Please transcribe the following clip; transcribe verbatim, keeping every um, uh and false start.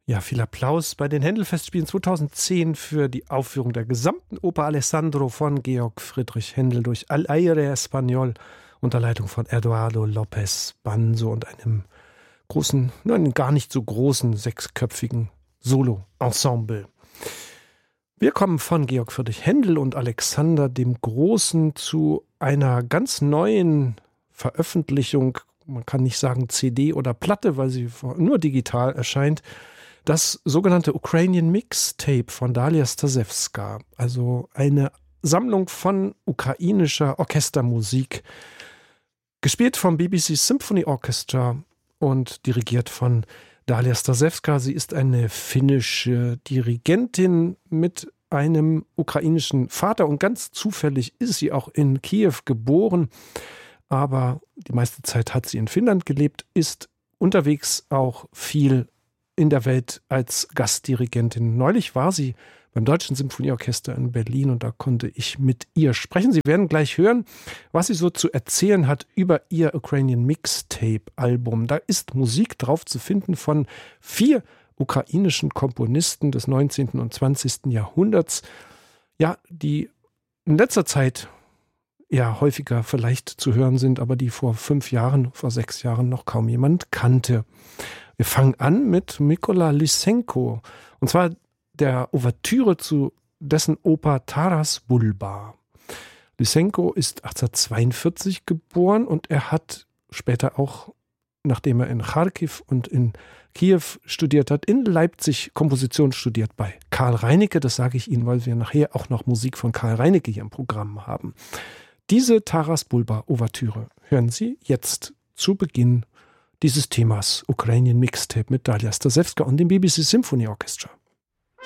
Ja, viel Applaus bei den Händel-Festspielen zweitausendzehn für die Aufführung der gesamten Oper Alessandro von Georg Friedrich Händel durch Al Aire Español unter Leitung von Eduardo López Banzo und einem großen, nein, gar nicht so großen, sechsköpfigen Solo-Ensemble. Wir kommen von Georg Friedrich Händel und Alexander dem Großen zu einer ganz neuen Veröffentlichung. Man kann nicht sagen C D oder Platte, weil sie nur digital erscheint. Das sogenannte Ukrainian Mixtape von Dalia Stasewska, also eine Sammlung von ukrainischer Orchestermusik, gespielt vom B B C Symphony Orchestra und dirigiert von Dalia Stasewska. Sie ist eine finnische Dirigentin mit einem ukrainischen Vater und ganz zufällig ist sie auch in Kiew geboren, aber die meiste Zeit hat sie in Finnland gelebt, ist unterwegs auch viel in der Welt als Gastdirigentin. Neulich war sie beim Deutschen Symphonieorchester in Berlin und da konnte ich mit ihr sprechen. Sie werden gleich hören, was sie so zu erzählen hat über ihr Ukrainian Mixtape-Album. Da ist Musik drauf zu finden von vier ukrainischen Komponisten des neunzehnten und zwanzigsten Jahrhunderts, ja, die in letzter Zeit ja häufiger vielleicht zu hören sind, aber die vor fünf Jahren, vor sechs Jahren noch kaum jemand kannte. Wir fangen an mit Mykola Lysenko, und zwar der Ouvertüre zu dessen Oper Taras Bulba. Lysenko ist achtzehnhundertzweiundvierzig geboren und er hat später auch, nachdem er in Charkiw und in Kiew studiert hat, in Leipzig Komposition studiert bei Karl Reinecke. Das sage ich Ihnen, weil wir nachher auch noch Musik von Karl Reinecke hier im Programm haben. Diese Taras Bulba Ouvertüre hören Sie jetzt zu Beginn dieses Themas Ukrainian Mixtape mit Dalia Stasewska und dem B B C Symphony Orchestra.